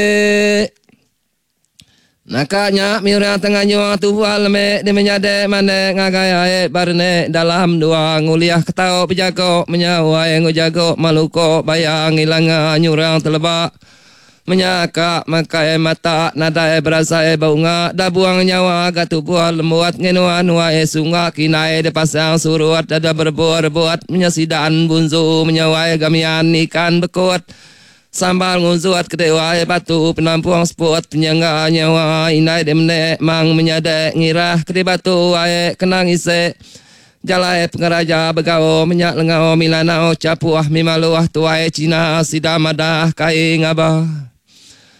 Nakanya mira tengah nyuang tubuh leme di menyade mane ngagaya barne dalam dua nguliah ketau pejago menyawai ngujago maluko bayang ilanga nyurang telebak menyaka makai mata nada berasa baunga da buang nyawa gatubuh lembuat ngenuan wae sunga kinai de pasang suruat ada berbuat menyasidan bunzu menyawai gamian ikan bekut sambal nguzuat kedewai batu penampuang spot penyangga nyawa inai de mene mang menyade ngirah kede batu wae kenang ise jalai pengaraja begao menyak lengau milanao capuah mimaluah tuai Cina sidamadah kai ngabah